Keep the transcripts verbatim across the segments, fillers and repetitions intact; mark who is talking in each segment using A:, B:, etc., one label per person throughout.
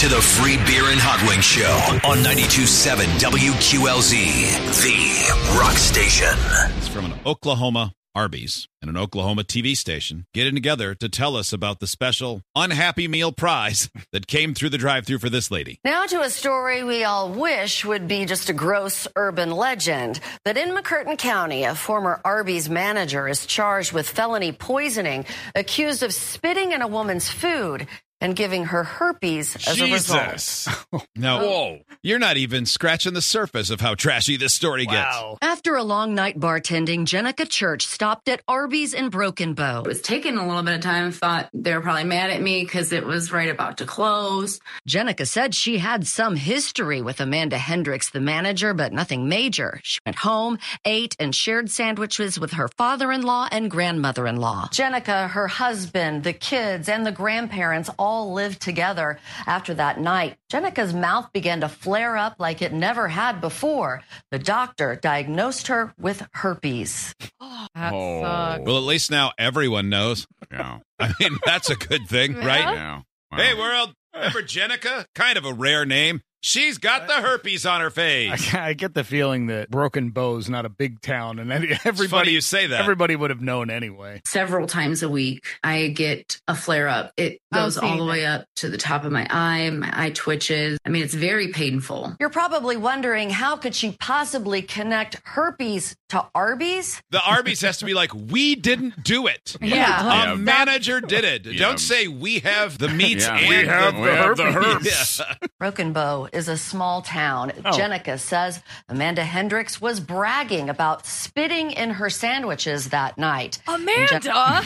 A: to the Free Beer and Hot Wings Show on ninety-two point seven W Q L Z, the rock station.
B: It's from an Oklahoma Arby's and an Oklahoma T V station getting together to tell us about the special Unhappy Meal prize that came through the drive-thru for this lady.
C: Now to a story we all wish would be just a gross urban legend. But in McCurtain County, a former Arby's manager is charged with felony poisoning, accused of spitting in a woman's food and giving her herpes as
D: Jesus.
C: a result.
B: No,
D: Whoa.
B: You're not even scratching the surface of how trashy this story
D: Wow.
C: After a long night bartending, Jenica Church stopped at Arby's in Broken Bow.
E: It was taking a little bit of time. Thought they were probably mad at me because it was right about to close.
C: Jenica said she had some history with Amanda Hendricks, the manager, but nothing major. She went home, ate, and shared sandwiches with her father-in-law and grandmother-in-law. Jenica, her husband, the kids, and the grandparents all lived together. After that night, Jenica's mouth began to flare up like it never had before. The doctor diagnosed her with herpes.
F: That
D: Oh.
F: sucks.
B: Well, at least now everyone knows.
D: Yeah.
B: I mean, that's a good thing,
F: Yeah.
B: right?
D: Yeah. Wow.
B: Hey, world. Remember Jenica? Kind of a rare name. She's got the herpes on her face.
G: I, I get the feeling that Broken Bow's not a big town, and any-
B: It's
G: everybody
B: funny you say that.
G: everybody would have known anyway.
E: Several times a week, I get a flare up. It
F: Oh,
E: goes all the
F: see.
E: way up to the top of my eye. My eye twitches. I mean, it's very painful.
C: You're probably wondering, how could she possibly connect herpes to Arby's?
B: The Arby's has to be like, we didn't do it.
F: Yeah.
D: Yeah.
B: A manager did it.
D: Yeah.
B: Don't say we have the meat
D: Yeah.
B: and
D: We have
B: the,
D: the We have the herpes.
B: Yeah.
C: Broken Bow is a small town.
G: Oh.
C: Jenica says Amanda Hendricks was bragging about spitting in her sandwiches that night.
F: Amanda?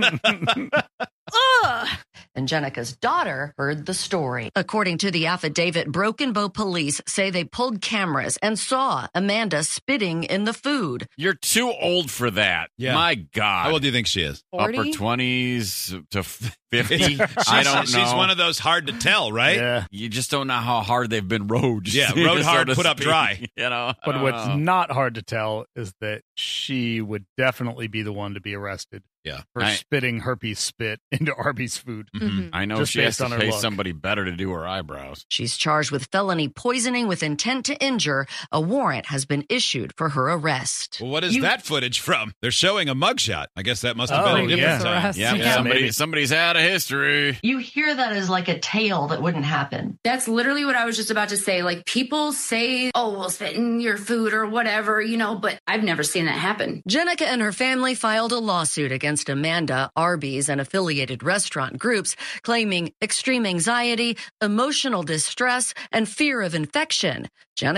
F: Ugh.
C: And Jenica's daughter heard the story. According to the affidavit, Broken Bow police say they pulled cameras and saw Amanda spitting in the food.
D: You're too old for that.
B: Yeah.
D: My God.
B: How old do you think she is?
D: Upper
F: forty?
D: twenties to fifty.
B: She's,
D: I don't know.
B: She's one of those hard to tell, right?
G: Yeah.
D: You just don't know how hard they've been rode.
B: Yeah, rode
D: so
B: hard,
D: to
B: put up
D: speak.
B: dry.
D: You know, I
G: But
D: don't
G: what's
D: know.
G: not hard to tell is that she would definitely be the one to be arrested
B: Yeah.
G: for
D: I-
G: spitting herpes spit into Arby's food.
B: Mhm.
D: I know
G: just
D: she has
G: based
D: to
G: on her
D: pay
G: look.
D: somebody better to do her eyebrows.
C: She's charged with felony poisoning with intent to injure. A warrant has been issued for her arrest.
B: Well, what is
E: You-
B: that footage from? They're showing a mugshot. I guess that must have
G: Oh,
B: been a different
G: yeah.
B: time.
F: Arrest.
D: Yeah,
F: Yeah,
D: somebody,
G: maybe.
D: somebody's had a history.
C: You hear that as like a tale that wouldn't happen.
E: That's literally what I was just about to say. Like, people say, oh, we'll spit in your food or whatever, you know, but I've never seen that happen.
C: Jenica and her family filed a lawsuit against Amanda, Arby's, and affiliated restaurant groups, claiming extreme anxiety, emotional distress, and fear of infection. Jenica